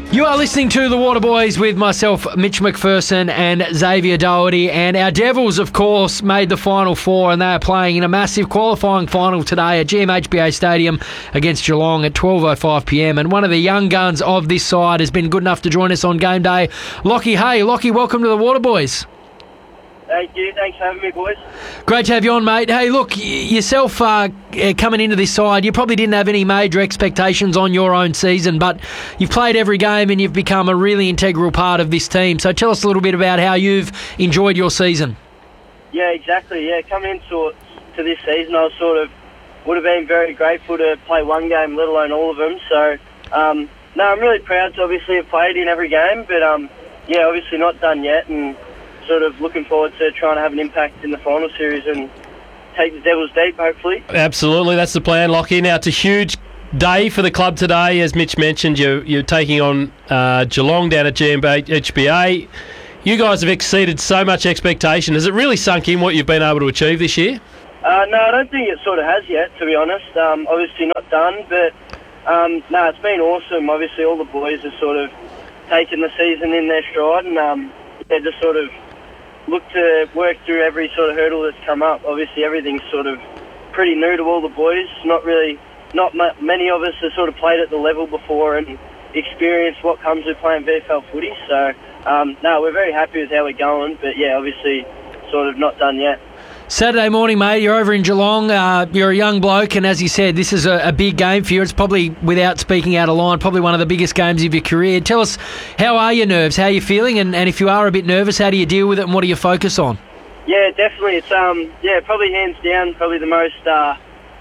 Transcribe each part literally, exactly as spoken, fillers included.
You are listening to The Waterboys with myself, Mitch McPherson, and Xavier Doherty. And our Devils, of course, made the Final Four, and they are playing in a massive qualifying final today at G M H B A Stadium against Geelong at twelve oh five p m. And one of the young guns of this side has been good enough to join us on game day, Lockie Hay. Lockie, welcome to The Waterboys. Thank you. Thanks for having me, boys. Great to have you on, mate. Hey, look, y- yourself uh, coming into this side, you probably didn't have any major expectations on your own season, but you've played every game and you've become a really integral part of this team. So tell us a little bit about how you've enjoyed your season. Yeah, exactly. Yeah, coming into to this season, I was sort of would have been very grateful to play one game, let alone all of them. So, um, no, I'm really proud to obviously have played in every game, but um, yeah, obviously not done yet, and sort of looking forward to trying to have an impact in the final series and take the Devils deep, hopefully. Absolutely, that's the plan, Lockie. Now, it's a huge day for the club today. As Mitch mentioned, you're, you're taking on uh, Geelong down at G M H B A. You guys have exceeded so much expectation. Has it really sunk in what you've been able to achieve this year? Uh, no, I don't think it sort of has yet, to be honest. Um, obviously not done, but um, no, it's been awesome. Obviously all the boys have sort of taken the season in their stride, and um, they're just sort of look to work through every sort of hurdle that's come up. Obviously, everything's sort of pretty new to all the boys. Not really, not ma- many of us have sort of played at the level before and experienced what comes with playing V F L footy. So, um, no, we're very happy with how we're going. But yeah, obviously, sort of not done yet. Saturday morning, mate, you're over in Geelong. Uh, you're a young bloke, and as you said, this is a, a big game for you. It's probably, without speaking out of line, probably one of the biggest games of your career. Tell us, how are your nerves? How are you feeling? And, and if you are a bit nervous, how do you deal with it, and what do you focus on? Yeah, definitely. It's um, yeah, probably hands down, probably the most uh,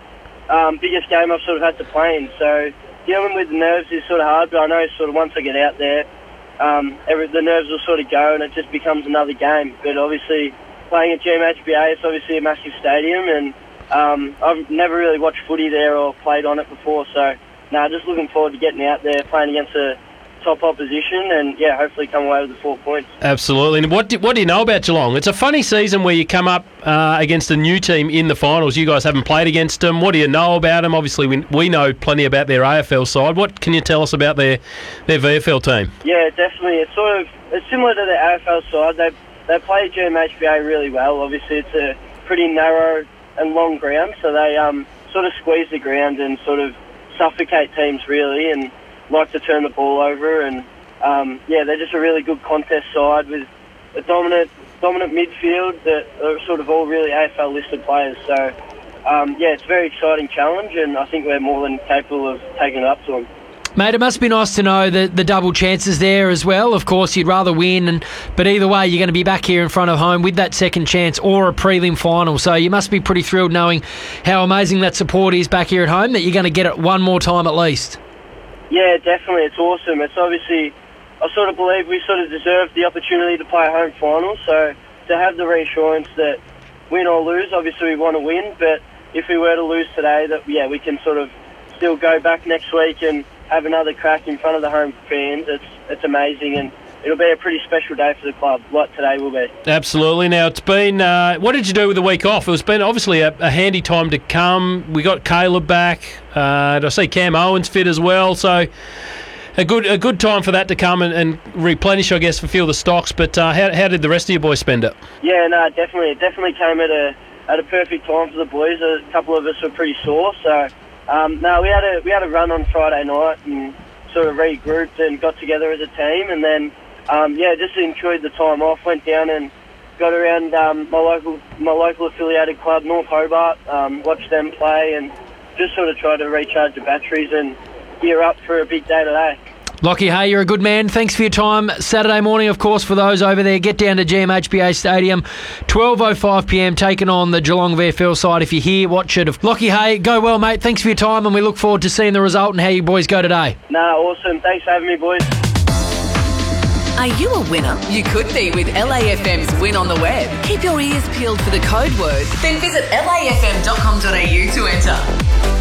um, biggest game I've sort of had to play in. So dealing with the nerves is sort of hard, but I know sort of once I get out there, um, every, the nerves will sort of go, and it just becomes another game. But obviously, playing at G M H B A, it's obviously a massive stadium, and um, I've never really watched footy there or played on it before, so no, nah, just looking forward to getting out there, playing against a top opposition, and yeah, hopefully come away with the four points. Absolutely. And what do, what do you know about Geelong? It's a funny season where you come up uh, against a new team in the finals. You guys haven't played against them. What do you know about them? Obviously, we, we know plenty about their A F L side. What can you tell us about their, their V F L team? Yeah, definitely. It's sort of it's similar to the A F L side. They They play G M H B A really well. Obviously, it's a pretty narrow and long ground, so they um, sort of squeeze the ground and sort of suffocate teams, really, and like to turn the ball over. And, um, yeah, they're just a really good contest side with a dominant dominant midfield that are sort of all really A F L-listed players. So, um, yeah, it's a very exciting challenge, and I think we're more than capable of taking it up to them. Mate, it must be nice to know the, the double chances there as well. Of course, you'd rather win, and but either way, you're going to be back here in front of home with that second chance or a prelim final. So you must be pretty thrilled knowing how amazing that support is back here at home, that you're going to get it one more time at least. Yeah, definitely. It's awesome. It's obviously, I sort of believe we sort of deserve the opportunity to play a home final. So to have the reassurance that win or lose, obviously we want to win, but if we were to lose today, that yeah, we can sort of still go back next week and have another crack in front of the home fans. It's it's amazing, and it'll be a pretty special day for the club, like today will be. Absolutely. Now, it's been... Uh, what did you do with the week off? It's been obviously a, a handy time to come. We got Caleb back. Uh, I see Cam Owen's fit as well, so a good a good time for that to come and, and replenish, I guess, fulfill the stocks. But uh, how, how did the rest of your boys spend it? Yeah, no, definitely. It definitely came at a at a perfect time for the boys. A couple of us were pretty sore, so... Um, no, we had a we had a run on Friday night and sort of regrouped and got together as a team, and then um, yeah, just enjoyed the time off. Went down and got around um, my local my local affiliated club, North Hobart. Um, watched them play and just sort of tried to recharge the batteries and gear up for a big day today. Lockie Hay, you're a good man. Thanks for your time. Saturday morning, of course, for those over there, get down to G M H B A Stadium, twelve oh five p m, taking on the Geelong V F L side. If you're here, watch it. Lockie Hay, go well, mate. Thanks for your time, and we look forward to seeing the result and how you boys go today. Nah, awesome. Thanks for having me, boys. Are you a winner? You could be with L A F M's Win on the Web. Keep your ears peeled for the code word. Then visit L A F M dot com dot A U to enter.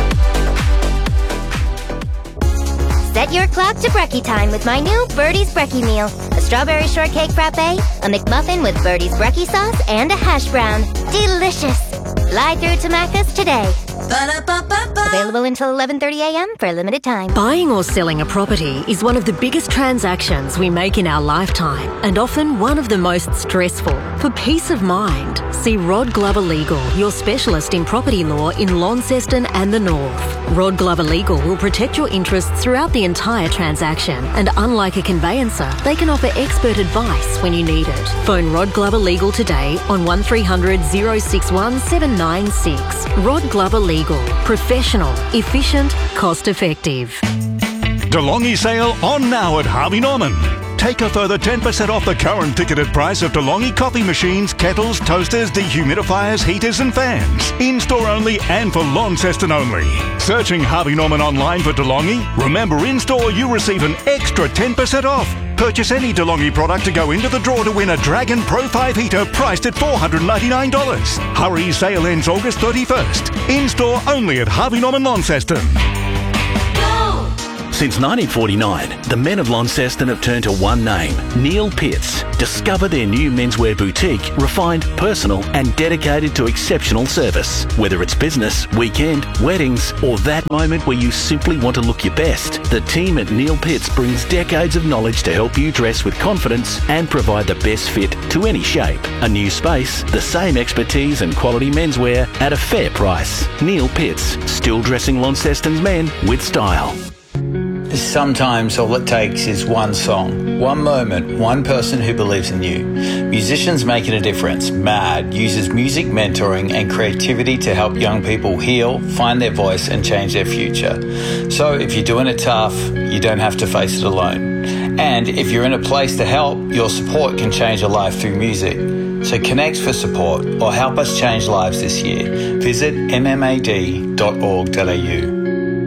Set your clock to brekkie time with my new Birdie's Brekkie Meal. A strawberry shortcake frappe, a McMuffin with Birdie's Brekkie sauce, and a hash brown. Delicious! Fly through to Macca's today. Ba-da-ba-ba-ba. Available until eleven thirty a m for a limited time. Buying or selling a property is one of the biggest transactions we make in our lifetime and often one of the most stressful. For peace of mind, see Rod Glover Legal, your specialist in property law in Launceston and the North. Rod Glover Legal will protect your interests throughout the entire transaction, and unlike a conveyancer, they can offer expert advice when you need it. Phone Rod Glover Legal today on one three hundred, oh six one, seven nine six. Rod Glover Legal. Professional, efficient, cost-effective. DeLonghi sale on now at Harvey Norman. Take a further ten percent off the current ticketed price of DeLonghi coffee machines, kettles, toasters, dehumidifiers, heaters and fans. In-store only and for Launceston only. Searching Harvey Norman online for DeLonghi? Remember, in-store you receive an extra ten percent off. Purchase any DeLonghi product to go into the draw to win a Dragon Pro five heater priced at four hundred ninety-nine dollars. Hurry, sale ends August thirty-first. In-store only at Harvey Norman Launceston. Since nineteen forty-nine, the men of Launceston have turned to one name, Neil Pitts. Discover their new menswear boutique, refined, personal and dedicated to exceptional service. Whether it's business, weekend, weddings or that moment where you simply want to look your best, the team at Neil Pitts brings decades of knowledge to help you dress with confidence and provide the best fit to any shape. A new space, the same expertise and quality menswear at a fair price. Neil Pitts, still dressing Launceston's men with style. Sometimes all it takes is one song, one moment, one person who believes in you. Musicians Making a Difference, MAD, uses music mentoring and creativity to help young people heal, find their voice and change their future. So if you're doing it tough, you don't have to face it alone. And if you're in a place to help, your support can change a life through music. So connect for support or help us change lives this year. Visit m m a d dot org dot a u.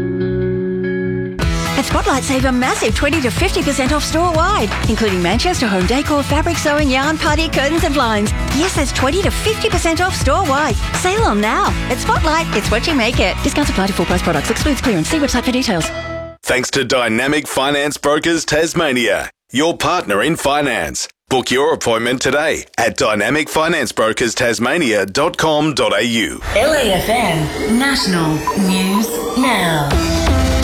At Spotlight, save a massive twenty to fifty percent off store-wide, including Manchester home decor, fabric sewing, yarn, party, curtains and blinds. Yes, that's twenty to fifty percent off store-wide. Sale on now. At Spotlight, it's what you make it. Discounts apply to full-price products. Excludes clearance. See website for details. Thanks to Dynamic Finance Brokers Tasmania, your partner in finance. Book your appointment today at dynamic finance brokers tasmania dot com dot a u. L A F M National News Now.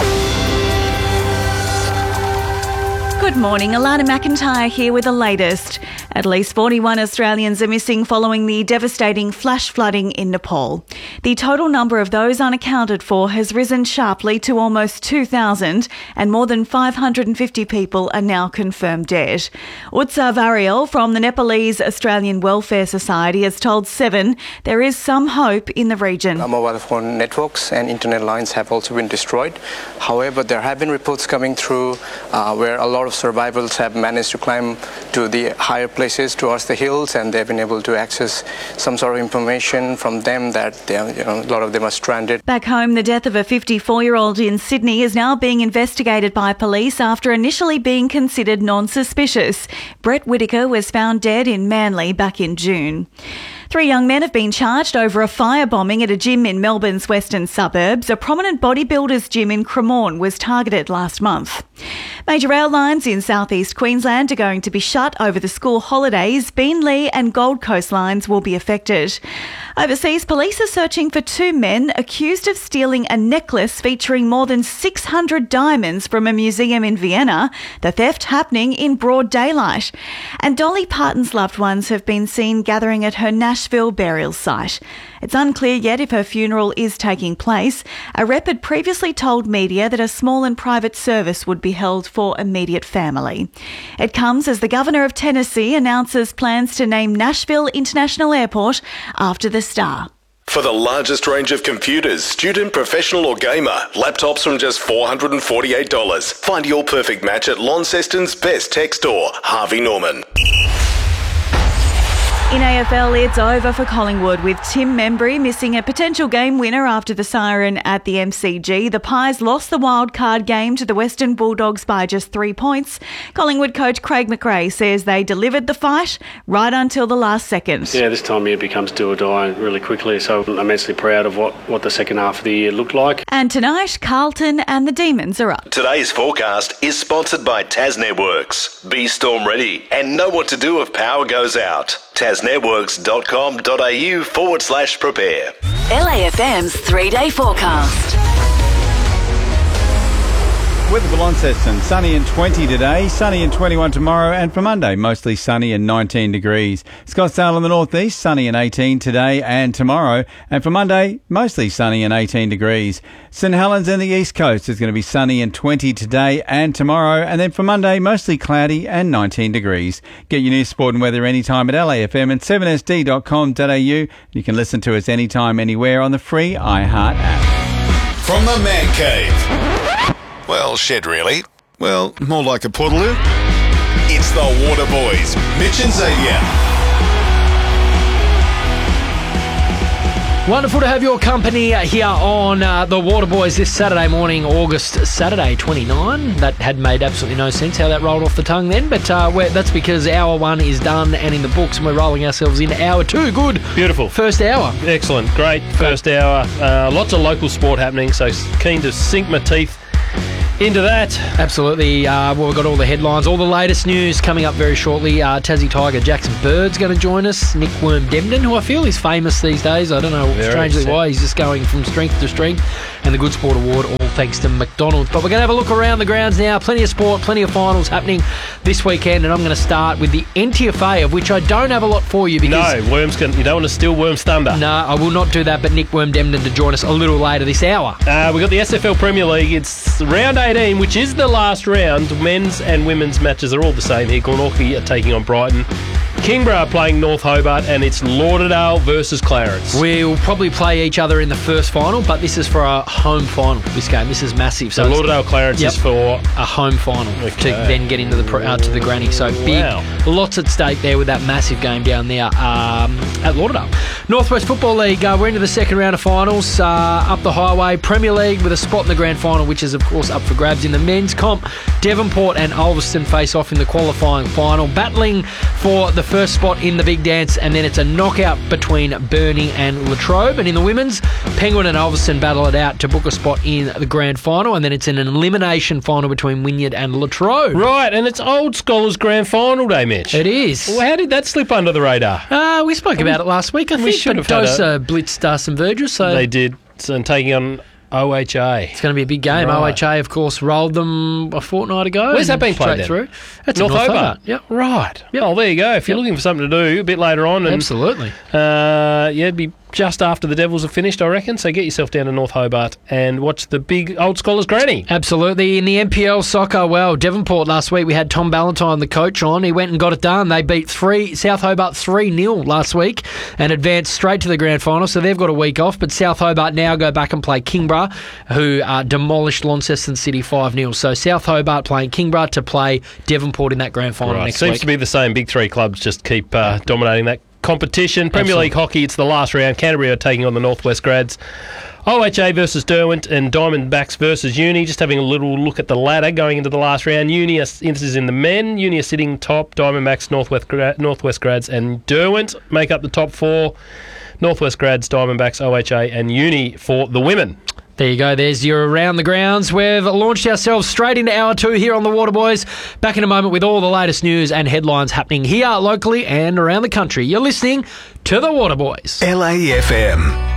Good morning, Alana McIntyre here with the latest. At least forty-one Australians are missing following the devastating flash flooding in Nepal. The total number of those unaccounted for has risen sharply to almost two thousand, and more than five hundred fifty people are now confirmed dead. Utsav Ariel from the Nepalese Australian Welfare Society has told Seven there is some hope in the region. Our mobile phone networks and internet lines have also been destroyed. However, there have been reports coming through uh, where a lot of survivors have managed to climb to the higher places towards the hills, and they've been able to access some sort of information from them that they are, you know, a lot of them are stranded. Back home, the death of a fifty-four-year-old in Sydney is now being investigated by police after initially being considered non-suspicious. Brett Whitaker was found dead in Manly back in June. Three young men have been charged over a firebombing at a gym in Melbourne's western suburbs. A prominent bodybuilders gym in Cremorne was targeted last month. Major rail lines in southeast Queensland are going to be shut over the school holidays. Beenleigh and Gold Coast lines will be affected. Overseas, police are searching for two men accused of stealing a necklace featuring more than six hundred diamonds from a museum in Vienna, the theft happening in broad daylight. And Dolly Parton's loved ones have been seen gathering at her Nashville burial site. It's unclear yet if her funeral is taking place. A rep had previously told media that a small and private service would be held for immediate family. It comes as the Governor of Tennessee announces plans to name Nashville International Airport after the star. For the largest range of computers, student, professional or gamer, laptops from just four hundred forty-eight dollars. Find your perfect match at Launceston's best tech store, Harvey Norman. In A F L, it's over for Collingwood with Tim Membry missing a potential game winner after the siren at the M C G. The Pies lost the wildcard game to the Western Bulldogs by just three points. Collingwood coach Craig McRae says they delivered the fight right until the last second. Yeah, this time of year becomes do or die really quickly, so I'm immensely proud of what, what the second half of the year looked like. And tonight, Carlton and the Demons are up. Today's forecast is sponsored by Tas Networks. Be storm ready and know what to do if power goes out. tasnetworks.com.au forward slash prepare. L A F M's three-day forecast. Weather for Launceston, sunny and twenty today, sunny and twenty-one tomorrow, and for Monday, mostly sunny and nineteen degrees. Scottsdale in the northeast, sunny and eighteen today and tomorrow, and for Monday, mostly sunny and eighteen degrees. St Helens in the east coast is going to be sunny and twenty today and tomorrow, and then for Monday, mostly cloudy and nineteen degrees. Get your news, sport and weather anytime at L A F M and seven S D dot com dot A U. You can listen to us anytime, anywhere on the free iHeart app. From the Man Cave. Well, shed really. Well, more like a portaloo. It's the Water Boys, Mitch and Xavier. Wonderful to have your company here on uh, the Water Boys this Saturday morning, August Saturday twenty-nine. That had made absolutely no sense how that rolled off the tongue then, but uh, we're, that's because hour one is done and in the books, and we're rolling ourselves into hour two. Good. Beautiful. First hour. Excellent. Great first hour. Uh, lots of local sport happening, so keen to sink my teeth into that. Absolutely. Uh, well, we've got all the headlines, all the latest news coming up very shortly. Uh, Tassie Tiger Jackson Bird's going to join us. Nick Worm-Demden, who I feel is famous these days. I don't know very strangely sad. Why. He's just going from strength to strength. And the Good Sport Award, all thanks to McDonald's. But we're going to have a look around the grounds now. Plenty of sport, plenty of finals happening this weekend. And I'm going to start with the N T F A, of which I don't have a lot for you. Because no, Worms can, you don't want to steal Worms' thunder. No, I will not do that. But Nick Worm-Demden to join us a little later this hour. Uh, we've got the S F L Premier League. It's round eighteen, which is the last round. Men's and women's matches are all the same here. Glenorchy are taking on Brighton. Kingborough are playing North Hobart, and it's Lauderdale versus Clarence. We'll probably play each other in the first final, but this is for a home final, this game. This is massive. So, so Lauderdale Clarence yep, is for a home final okay. to then get into the uh, to the granny. So big, wow. Lots at stake there with that massive game down there um, at Lauderdale. Northwest Football League, uh, we're into the second round of finals. Uh, up the highway, Premier League with a spot in the grand final, which is of course up for grabs in the men's comp. Devonport and Ulverston face off in the qualifying final, battling for the first spot in the big dance, and then it's a knockout between Burnie and Latrobe. And in the women's, Penguin and Ulverston battle it out to book a spot in the grand final, and then it's an elimination final between Wynyard and Latrobe. Right, and it's Old Scholars Grand Final Day, Mitch. It is. Well, how did that slip under the radar? Uh, we spoke about it last week. I we think should have Dosa had a... blitzed uh, St Virgil. So they did, and taking on O H A. It's going to be a big game. Right. O H A, of course, rolled them a fortnight ago. Where's that been played then? Through. That's North, North Hobart. Hobart. Yep. Right. Yep. Oh, there you go. If you're yep. looking for something to do a bit later on. And, Absolutely. Uh, yeah, it'd be just after the Devils have finished, I reckon. So get yourself down to North Hobart and watch the big Old Scholars Granny. Absolutely. In the N P L soccer, well, Devonport last week, we had Tom Ballantyne, the coach, on. He went and got it done. They beat three South Hobart three nil last week and advanced straight to the grand final. So they've got a week off. But South Hobart now go back and play Kingborough, who uh, demolished Launceston City five nil. So South Hobart playing Kingborough to play Devonport in that grand final right. next Seems week. to be the same big three clubs just keep uh, dominating that competition. Premier Absolutely. League hockey, it's the last round. Canterbury are taking on the Northwest Grads. O H A versus Derwent and Diamondbacks versus Uni. Just having a little look at the ladder going into the last round. Uni are, this is in the men. Uni are sitting top. Diamondbacks, Northwest, Northwest Grads and Derwent make up the top four. Northwest Grads, Diamondbacks, O H A and Uni for the women. There you go. There's your Around the Grounds. We've launched ourselves straight into hour two here on the Water Boys. Back in a moment with all the latest news and headlines happening here locally and around the country. You're listening to the Water Boys. L A F M.